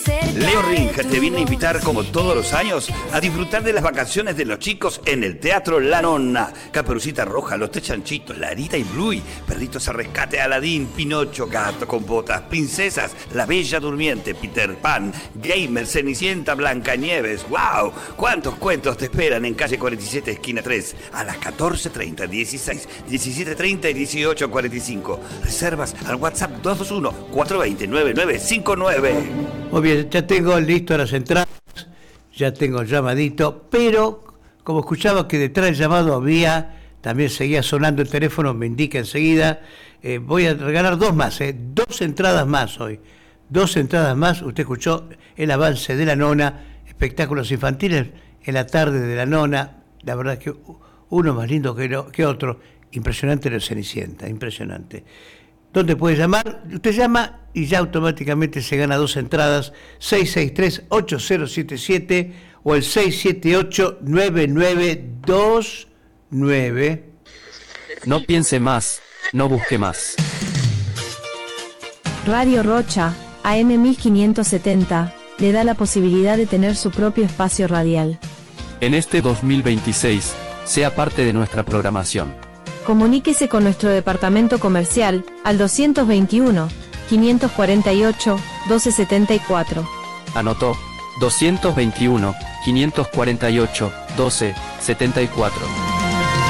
Leo Ringer te viene a invitar, como todos los años, a disfrutar de las vacaciones de los chicos en el Teatro La Nonna. Caperucita Roja, Los Tres Chanchitos, Larita y Bluey, Perritos a Rescate, Aladín, Pinocho, Gato con Botas, Princesas, La Bella Durmiente, Peter Pan, Gamer, Cenicienta, Blancanieves. ¡Wow! ¿Cuántos cuentos te esperan en calle 47, esquina 3? A las 14:30, 16, 17:30 y 18:45. Reservas al WhatsApp 221-420-9959. Muy bien, ya tengo listo las entradas, ya tengo el llamadito, pero como escuchaba que detrás del llamado también seguía sonando el teléfono, me indica enseguida, voy a regalar dos más, 2 entradas más hoy, 2 entradas más. Usted escuchó el avance de La Nonna, espectáculos infantiles en la tarde de La Nonna, la verdad que uno más lindo que otro, impresionante la Cenicienta, impresionante. ¿Dónde puede llamar? Usted llama y ya automáticamente se gana 2 entradas, 663-8077 o el 678-9929. No piense más, no busque más. Radio Rocha, AM 1570, le da la posibilidad de tener su propio espacio radial. En este 2026, sea parte de nuestra programación. Comuníquese con nuestro departamento comercial al 221-548-1274. Anotó, 221-548-1274.